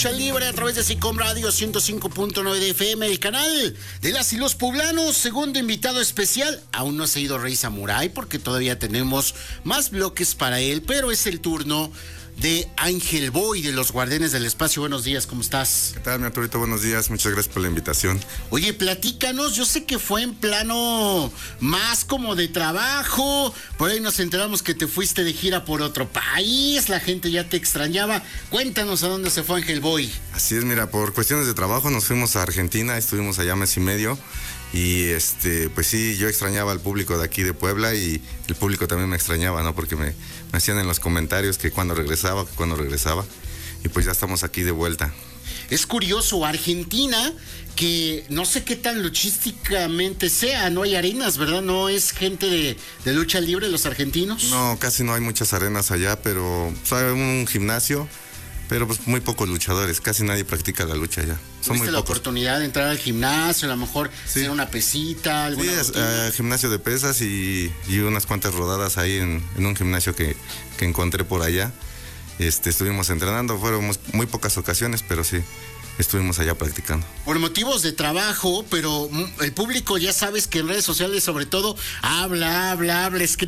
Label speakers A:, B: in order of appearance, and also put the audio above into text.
A: Libre a través de SICOM Radio 105.9 de FM, el canal de las y los poblanos. Segundo invitado especial, aún no se ha ido Rey Samurai porque todavía tenemos más bloques para él, pero es el turno de Ángel Boy de los Guardianes del Espacio. Buenos días, ¿cómo estás?
B: ¿Qué tal, mi Arturito? Buenos días, muchas gracias por la invitación.
A: Oye, platícanos, yo sé que fue en plano más como de trabajo, por ahí nos enteramos que te fuiste de gira por otro país, la gente ya te extrañaba. Cuéntanos a dónde se fue Ángel Boy.
B: Así es, mira, por cuestiones de trabajo nos fuimos a Argentina, estuvimos allá mes y medio. Y pues sí, yo extrañaba al público de aquí de Puebla y el público también me extrañaba, ¿no? Porque me hacían en los comentarios que cuando regresaba, y pues ya estamos aquí de vuelta.
A: Es curioso, Argentina, que no sé qué tan luchísticamente sea, no hay arenas, ¿verdad? ¿No es gente de lucha libre los argentinos?
B: No, casi no hay muchas arenas allá, pero hay un gimnasio, pero pues muy pocos luchadores, casi nadie practica la lucha allá. Son muy
A: la
B: pocos.
A: Oportunidad de entrar al gimnasio, a lo mejor hacer una pesita, alguna
B: gimnasio de pesas y unas cuantas rodadas ahí en un gimnasio que encontré por allá. Estuvimos entrenando, fueron muy pocas ocasiones, pero sí, estuvimos allá practicando.
A: Por motivos de trabajo, pero el público ya sabes que en redes sociales sobre todo habla, escribe.